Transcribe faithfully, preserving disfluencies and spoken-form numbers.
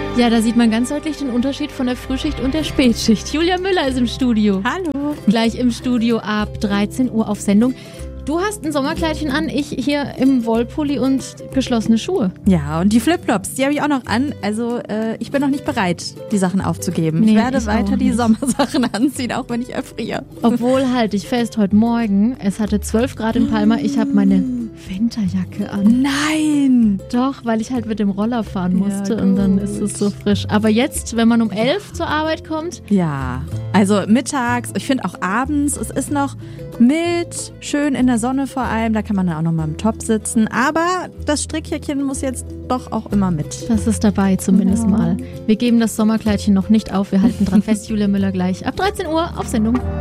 Ja, da sieht man ganz deutlich den Unterschied von der Frühschicht und der Spätschicht. Julia Müller ist im Studio. Hallo. Gleich im Studio ab dreizehn Uhr auf Sendung. Du hast ein Sommerkleidchen an, ich hier im Wollpulli und geschlossene Schuhe. Ja, und die Flipflops, die habe ich auch noch an. Also äh, ich bin noch nicht bereit, die Sachen aufzugeben. Nee, ich werde ich weiter auch die nicht. Sommersachen anziehen, auch wenn ich erfriere. Obwohl, halte ich fest, heute Morgen, es hatte zwölf Grad in Palma, ich habe meine Winterjacke an. Nein! Doch, weil ich halt mit dem Roller fahren musste Ja, und dann gut. ist es so frisch. Aber jetzt, wenn man um elf zur Arbeit kommt, Ja, also mittags, ich finde auch abends, es ist noch mild, schön in der Sonne vor allem, da kann man dann auch noch mal im Top sitzen. Aber das Strickjäckchen muss jetzt doch auch immer mit. das ist dabei zumindest Ja. mal. Wir geben das Sommerkleidchen noch nicht auf, wir halten dran fest. Julia Müller gleich ab dreizehn Uhr auf Sendung.